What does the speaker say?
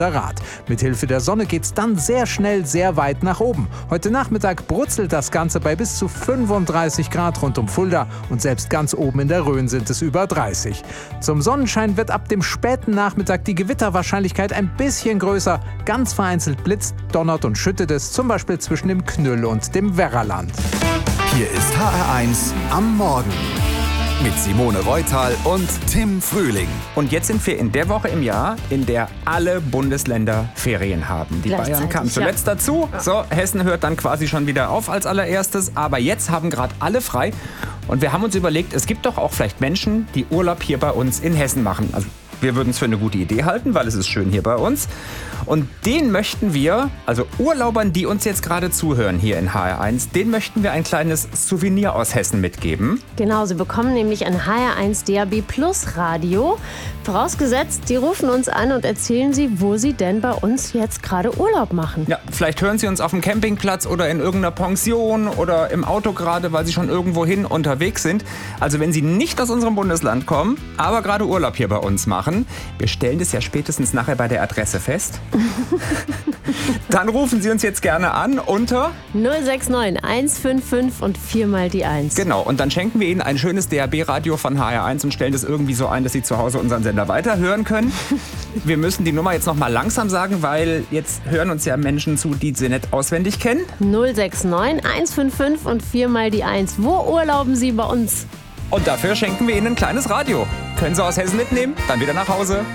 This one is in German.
Rad. Mithilfe der Sonne geht's dann sehr schnell sehr weit nach oben. Heute Nachmittag brutzelt das Ganze bei bis zu 35 Grad rund um Fulda und selbst ganz oben in der Rhön sind es über 30. Zum Sonnenschein wird ab dem späten Nachmittag die Gewitterwahrscheinlichkeit ein bisschen größer. Ganz vereinzelt blitzt, donnert und schüttet es, zum Beispiel zwischen dem Knüll und dem Werraland. Hier ist HR1 am Morgen mit Simone Reutal und Tim Frühling. Und jetzt sind wir in der Woche im Jahr, in der alle Bundesländer Ferien haben. Die Bayern kamen zuletzt dazu. So, Hessen hört dann quasi schon wieder auf als allererstes. Aber jetzt haben gerade alle frei. Und wir haben uns überlegt, es gibt doch auch vielleicht Menschen, die Urlaub hier bei uns in Hessen machen. Also wir würden es für eine gute Idee halten, weil es ist schön hier bei uns. Und den möchten wir, also Urlaubern, die uns jetzt gerade zuhören hier in HR1, denen möchten wir ein kleines Souvenir aus Hessen mitgeben. Genau, sie bekommen nämlich ein HR1 DAB Plus Radio. Vorausgesetzt, die rufen uns an und erzählen sie, wo sie denn bei uns jetzt gerade Urlaub machen. Ja, vielleicht hören sie uns auf dem Campingplatz oder in irgendeiner Pension oder im Auto gerade, weil sie schon irgendwohin unterwegs sind. Also wenn sie nicht aus unserem Bundesland kommen, aber gerade Urlaub hier bei uns machen, wir stellen das ja spätestens nachher bei der Adresse fest. Dann rufen Sie uns jetzt gerne an unter 069 155 und 4 mal die 1. Genau, und dann schenken wir Ihnen ein schönes DAB-Radio von HR1 und stellen das irgendwie so ein, dass Sie zu Hause unseren Sender weiterhören können. Wir müssen die Nummer jetzt noch mal langsam sagen, weil jetzt hören uns ja Menschen zu, die sie nicht auswendig kennen. 069 155 und 4 mal die 1. Wo urlauben Sie bei uns? Und dafür schenken wir Ihnen ein kleines Radio. Können Sie aus Hessen mitnehmen, dann wieder nach Hause.